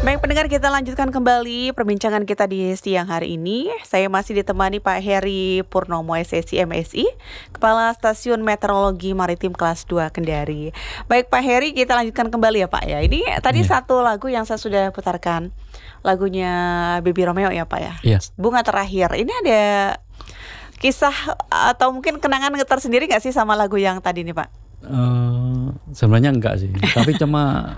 Baik pendengar, kita lanjutkan kembali perbincangan kita di siang hari ini. Saya masih ditemani Pak Heri Purnomo SSI MSI, Kepala Stasiun Meteorologi Maritim Kelas 2 Kendari. Baik Pak Heri, kita lanjutkan kembali ya Pak ya. Ini tadi satu lagu yang saya sudah putarkan, lagunya Baby Romeo ya Pak ya. Yes. Bunga Terakhir. Ini ada kisah atau mungkin kenangan tersendiri nggak sih sama lagu yang tadi nih Pak? Sebenarnya enggak sih, tapi cuma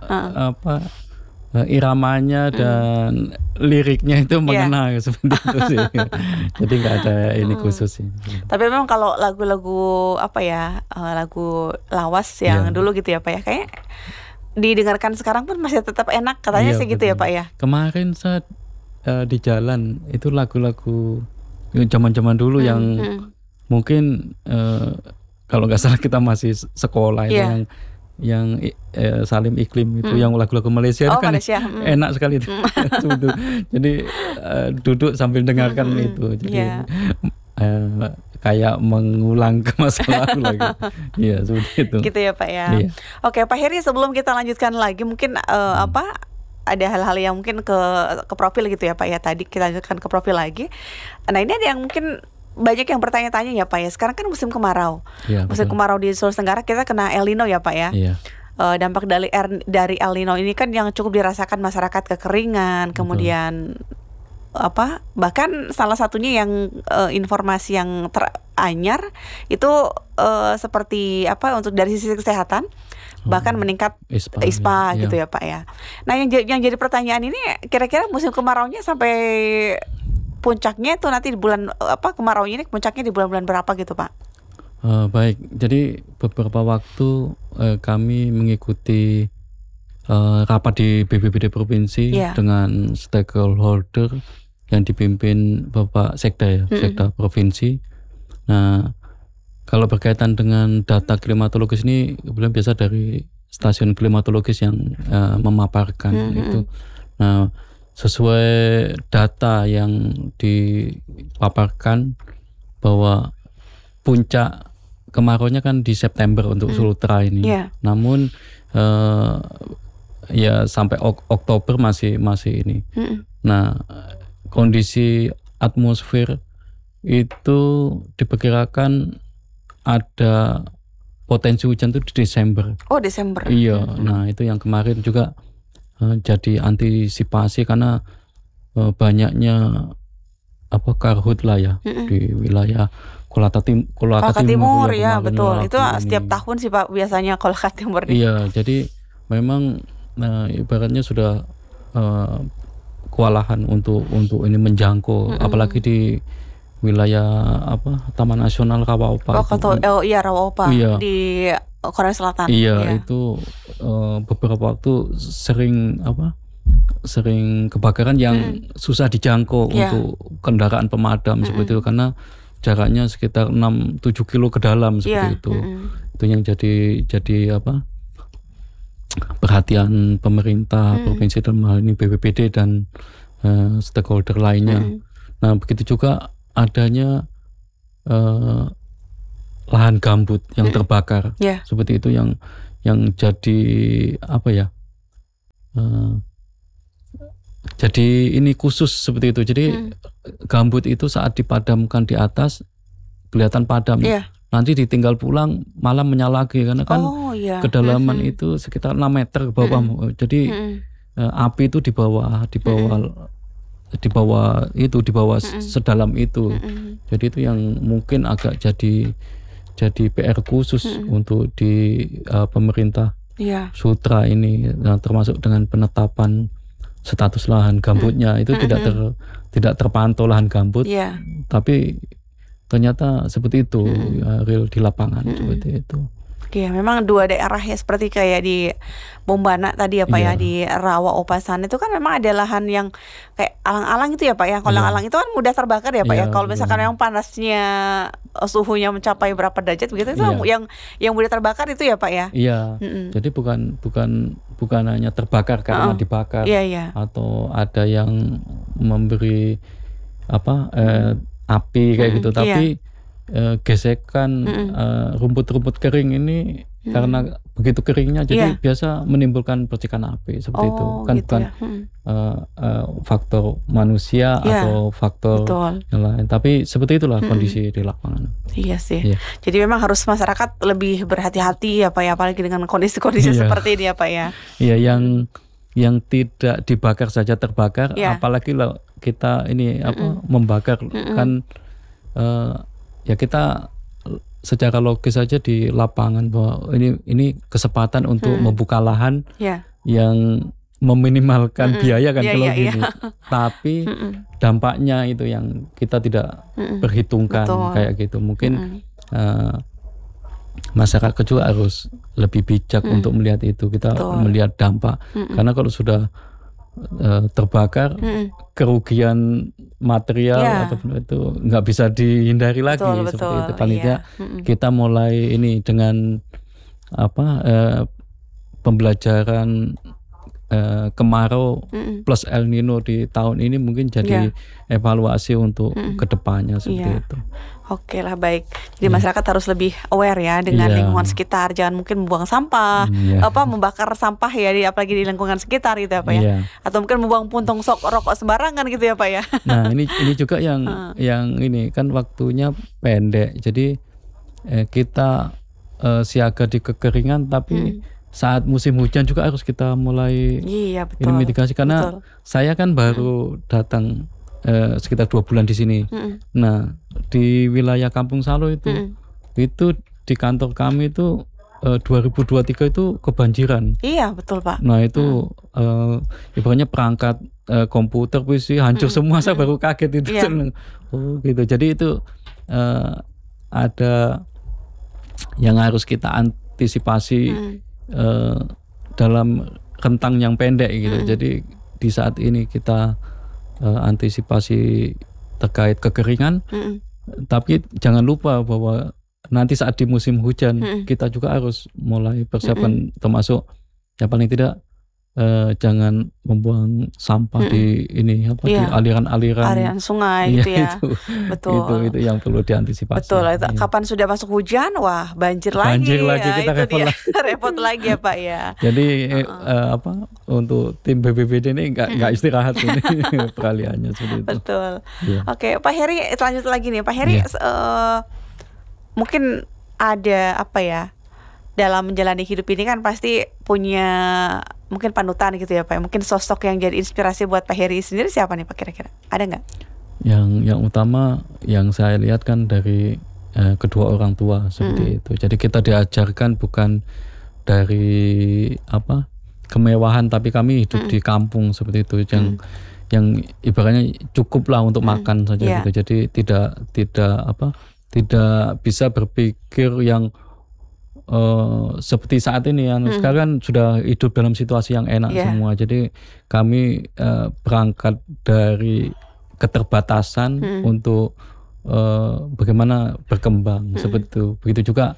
iramanya dan liriknya itu mengena seperti itu sih. Jadi nggak ada ini khusus sih. Tapi memang kalau lagu-lagu lagu lawas yang dulu gitu ya Pak ya, kayak didengarkan sekarang pun masih tetap enak katanya sih gitu ya Pak ya. Kemarin saat di jalan itu lagu-lagu zaman-zaman dulu yang mungkin kalau nggak salah kita masih sekolah itu yang Salim Iklim itu yang lagu-lagu Malaysia itu kan Malaysia. Enak sekali itu. Jadi duduk sambil dengarkan itu. Jadi kayak mengulang ke masa lalu lagi. Iya, seperti itu. Gitu ya Pak ya. Iya. Oke Pak Heri, sebelum kita lanjutkan lagi mungkin ada hal-hal yang mungkin ke profil gitu ya Pak ya. Tadi kita lanjutkan ke profil lagi. Nah ini ada yang mungkin banyak yang bertanya-tanya ya Pak ya. Sekarang kan musim kemarau. Ya, musim kemarau di Sulawesi Tenggara kita kena El Nino ya Pak ya. Iya. Dampak dari El Nino ini kan yang cukup dirasakan masyarakat, kekeringan, kemudian bahkan salah satunya yang informasi yang teranyar itu seperti untuk dari sisi kesehatan bahkan meningkat ISPA gitu ya Pak ya. Nah yang jadi pertanyaan ini kira-kira musim kemaraunya sampai puncaknya itu nanti di bulan kemarau ini puncaknya di bulan-bulan berapa gitu Pak? Baik, jadi beberapa waktu kami mengikuti rapat di BPBD provinsi dengan stakeholder yang dipimpin Bapak Sekda ya, Sekda provinsi. Nah, kalau berkaitan dengan data klimatologis ini kemudian biasa dari stasiun klimatologis yang memaparkan itu. Nah, sesuai data yang dipaparkan bahwa puncak kemaraunya kan di September untuk Sultra ini. Namun sampai Oktober masih ini. Nah, kondisi atmosfer itu diperkirakan ada potensi hujan itu di Desember. Oh, Desember. Iya. Nah, itu yang kemarin juga jadi antisipasi karena banyaknya karhut lah ya di wilayah Kolaka Timur ya betul. Itu setiap tahun sih Pak biasanya Kolaka Timur. Iya, jadi memang ibaratnya sudah kewalahan untuk ini menjangkau apalagi di wilayah Taman Nasional Rawaopa. Rawaopa di Korea Selatan. Iya. Itu beberapa waktu sering kebakaran yang susah dijangkau untuk kendaraan pemadam seperti itu karena jaraknya sekitar 6-7 kilo ke dalam seperti itu. Itu yang jadi perhatian pemerintah provinsi dalam hal ini BPBD dan stakeholder lainnya. Nah, begitu juga adanya lahan gambut yang terbakar seperti itu yang jadi jadi ini khusus seperti itu. Jadi gambut itu saat dipadamkan di atas kelihatan padam. Nanti ditinggal pulang malah menyala lagi karena kan kedalaman itu sekitar 6 meter ke bawah. Jadi api itu di bawah sedalam itu. Jadi itu yang mungkin agak jadi PR khusus untuk di pemerintah Sutra ini, termasuk dengan penetapan status lahan gambutnya itu tidak terpantau lahan gambut, tapi ternyata seperti itu real di lapangan seperti itu. Iya, memang dua daerah ya seperti kayak di Bombana tadi ya Pak ya, di Rawaopa sana itu kan memang ada lahan yang kayak alang-alang itu ya Pak ya. Kalau alang-alang itu kan mudah terbakar ya Pak ya. Kalau misalkan yang panasnya suhunya mencapai berapa derajat begitu itu yang mudah terbakar itu ya Pak ya. Iya. Jadi bukan hanya terbakar karena dibakar atau ada yang memberi api kayak gitu, tapi gesekan rumput-rumput kering ini karena begitu keringnya jadi biasa menimbulkan percikan api seperti itu kan, gitu bukan faktor manusia atau faktor yang lain, tapi seperti itulah kondisi di lapangan. Iya sih. Jadi memang harus masyarakat lebih berhati-hati ya Pak ya, apalagi dengan kondisi-kondisi seperti ini ya Pak ya. Iya, yang tidak dibakar saja terbakar, apalagi lah kita ini membakar kan, ya kita secara logis saja di lapangan bahwa ini kesempatan untuk membuka lahan yang meminimalkan biaya kan kalau gini. Tapi dampaknya itu yang kita tidak perhitungkan. Kayak gitu. Mungkin masyarakat juga harus lebih bijak untuk melihat itu. Kita melihat dampak. Karena kalau sudah terbakar, kerugian material ataupun itu nggak bisa dihindari lagi. Seperti itu. Paling tidak kita mulai ini dengan pembelajaran kemarau plus El Nino di tahun ini mungkin jadi evaluasi untuk kedepannya seperti itu. Oke lah, baik. Jadi masyarakat harus lebih aware ya dengan lingkungan sekitar. Jangan mungkin membuang sampah, membakar sampah ya, apalagi di lingkungan sekitar gitu ya Pak ya. Atau mungkin membuang puntung rokok sembarangan gitu ya Pak ya. Nah ini juga yang ini kan waktunya pendek. Jadi kita siaga di kekeringan, tapi saat musim hujan juga harus kita mulai ini mitigasi. Karena saya kan baru datang sekitar 2 bulan di sini. Nah di wilayah Kampung Salo itu di kantor kami itu 2023 itu kebanjiran. Iya betul Pak. Nah itu ibaratnya perangkat komputer PC hancur semua. Saya baru kaget itu. Oh gitu. Jadi itu ada yang harus kita antisipasi dalam rentang yang pendek gitu. Jadi di saat ini kita antisipasi terkait kekeringan, tapi jangan lupa bahwa nanti saat di musim hujan kita juga harus mulai persiapan, termasuk ya paling tidak jangan membuang sampah di ini di aliran sungai gitu ya. Betul. Itu yang perlu diantisipasi. Betul. Kapan sudah masuk hujan, wah banjir lagi kita repot lagi ya Pak ya. Jadi untuk tim BPBD ini nggak istirahat ini peralihannya seperti itu. Betul. Oke, Pak Heri lanjut lagi nih. Pak Heri mungkin ada dalam menjalani hidup ini kan pasti punya mungkin panutan gitu ya Pak. Mungkin sosok yang jadi inspirasi buat Pak Heri sendiri siapa nih Pak kira-kira? Ada nggak? Yang utama yang saya lihat kan dari kedua orang tua seperti itu. Jadi kita diajarkan bukan dari kemewahan, tapi kami hidup di kampung seperti itu, yang ibaratnya cukup lah untuk makan saja gitu. Jadi tidak bisa berpikir yang seperti saat ini sekarang kan sudah hidup dalam situasi yang enak semua. Jadi kami berangkat dari keterbatasan untuk bagaimana berkembang seperti itu. Begitu juga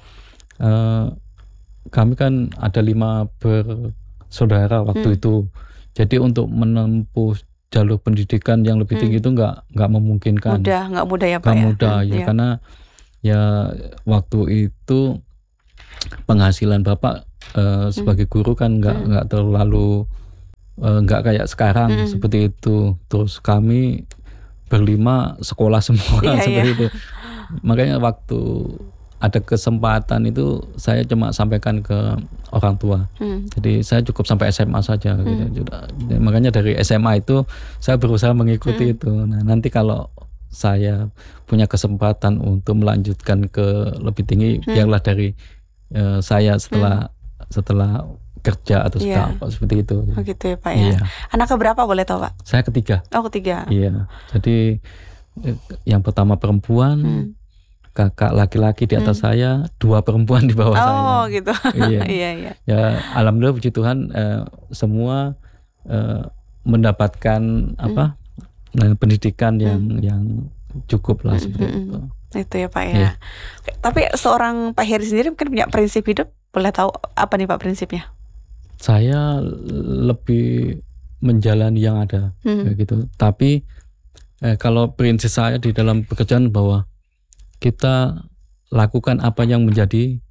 kami kan ada 5 bersaudara waktu itu. Jadi untuk menempuh jalur pendidikan yang lebih tinggi itu nggak memungkinkan. Nggak mudah ya Pak. Nggak mudah karena ya waktu itu penghasilan Bapak sebagai guru kan nggak terlalu nggak kayak sekarang seperti itu. Terus kami berlima sekolah semua seperti itu. Makanya waktu ada kesempatan itu saya cuma sampaikan ke orang tua. Jadi saya cukup sampai SMA saja gitu. Makanya dari SMA itu saya berusaha mengikuti itu. Nah, nanti kalau saya punya kesempatan untuk melanjutkan ke lebih tinggi, biarlah dari saya setelah kerja atau setelah apa seperti itu. Oh gitu ya Pak ya. Anak keberapa boleh tahu Pak? Saya ketiga. Oh ketiga. Iya. Jadi yang pertama perempuan, kakak laki-laki di atas saya, 2 perempuan di bawah saya. Oh gitu. Iya. Ya alhamdulillah puji Tuhan semua mendapatkan pendidikan yang cukup lah seperti itu. Itu ya Pak ya. Tapi seorang Pak Heri sendiri mungkin punya prinsip hidup, boleh tahu apa nih Pak prinsipnya? Saya lebih menjalani yang ada gitu. Tapi kalau prinsip saya di dalam pekerjaan bahwa kita lakukan apa yang menjadi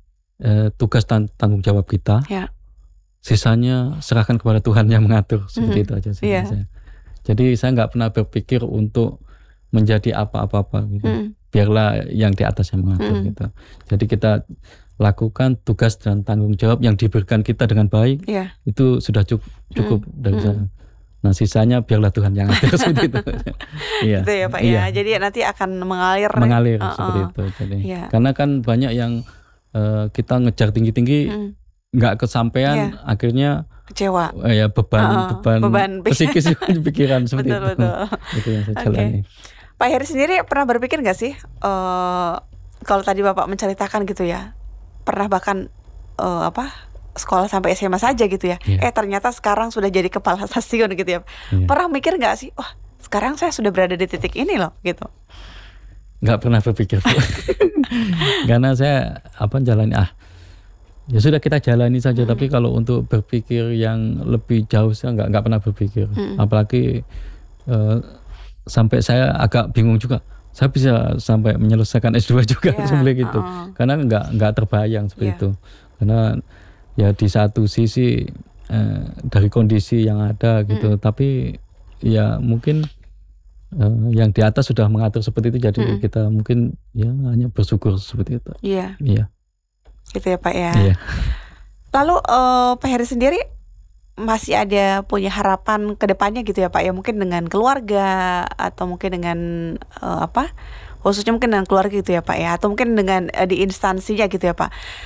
tugas tanggung jawab kita. Sisanya serahkan kepada Tuhan yang mengatur. Seperti itu aja sih. Jadi saya nggak pernah berpikir untuk menjadi apa-apa gitu. Biarlah yang di atas yang mengatur gitu. Jadi kita lakukan tugas dan tanggung jawab yang diberikan kita dengan baik. Itu sudah cukup dari saya. Nah sisanya biarlah Tuhan yang atur seperti itu. Gitu ya Pak ya. Jadi nanti akan mengalir seperti itu. Jadi karena kan banyak yang kita ngejar tinggi-tinggi nggak kesampaian, akhirnya kecewa. Ya beban psikis pikiran seperti itu. Betul. Itu yang saya jalani. Pak Heri sendiri pernah berpikir nggak sih kalau tadi Bapak menceritakan gitu ya, pernah bahkan sekolah sampai SMA saja gitu ya. Ternyata sekarang sudah jadi kepala stasiun gitu ya. Pernah mikir nggak sih, wah sekarang saya sudah berada di titik ini loh gitu? Nggak pernah berpikir. Karena saya jalani ya sudah kita jalani saja. Tapi kalau untuk berpikir yang lebih jauh saya nggak pernah berpikir. Apalagi sampai saya agak bingung juga. Saya bisa sampai menyelesaikan S2 juga seperti itu. Karena nggak terbayang seperti itu. Karena ya di satu sisi dari kondisi yang ada gitu, tapi ya mungkin yang di atas sudah mengatur seperti itu, jadi kita mungkin ya hanya bersyukur seperti itu. Iya. Gitu ya Pak ya. Lalu Pak Heri sendiri masih ada punya harapan ke depannya gitu ya Pak ya, mungkin dengan keluarga atau mungkin dengan khususnya mungkin dengan keluarga gitu ya Pak ya, atau mungkin dengan di instansinya gitu ya Pak.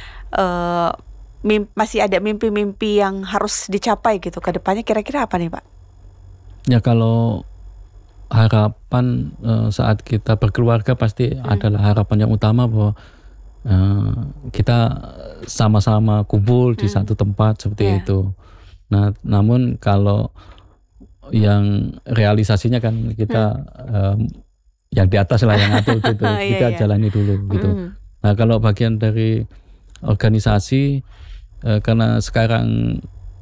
Masih ada mimpi-mimpi yang harus dicapai gitu ke depannya, kira-kira apa nih Pak? Ya kalau harapan saat kita berkeluarga pasti adalah harapan yang utama bahwa kita sama-sama kumpul di satu tempat seperti itu. Nah, namun kalau yang realisasinya kan kita yang di atas lah yang ngatur gitu. Kita jalani dulu gitu. Nah, kalau bagian dari organisasi, karena sekarang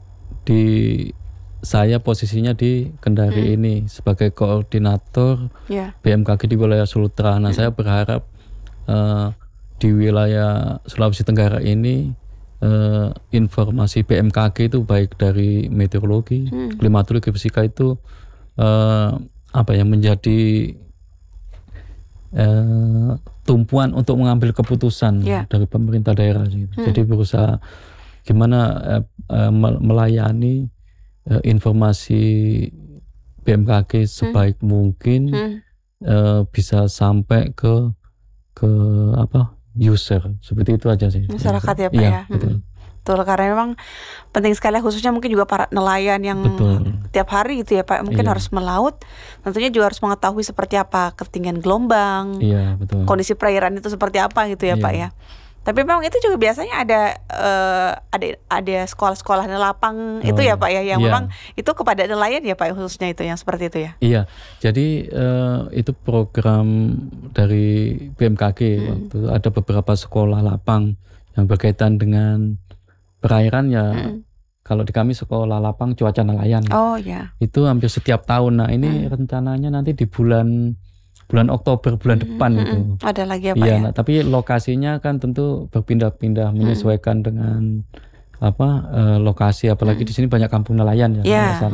saya posisinya di Kendari ini sebagai koordinator BMKG di wilayah Sultra. Nah, saya berharap di wilayah Sulawesi Tenggara ini informasi BMKG itu baik dari meteorologi, klimatologi, fisika itu menjadi tumpuan untuk mengambil keputusan dari pemerintah daerah gitu. Jadi berusaha gimana melayani informasi BMKG sebaik mungkin bisa sampai ke user, seperti itu aja sih. Masyarakat ya Pak ya. Betul, karena memang penting sekali, khususnya mungkin juga para nelayan yang tiap hari gitu ya Pak, mungkin harus melaut, tentunya juga harus mengetahui seperti apa ketinggian gelombang, kondisi perairan itu seperti apa gitu ya Pak ya. Tapi memang itu juga biasanya ada sekolah-sekolah lapang itu ya Pak ya, yang memang itu kepada nelayan ya Pak, khususnya itu yang seperti itu ya. Iya, jadi itu program dari BMKG waktu itu, ada beberapa sekolah lapang yang berkaitan dengan perairan ya. Kalau di kami sekolah lapang cuaca nelayan. Itu hampir setiap tahun. Nah ini rencananya nanti di bulan Oktober bulan depan itu. Ada lagi ya Pak ya. Nah, tapi lokasinya kan tentu berpindah-pindah menyesuaikan dengan lokasi, apalagi di sini banyak kampung nelayan ya.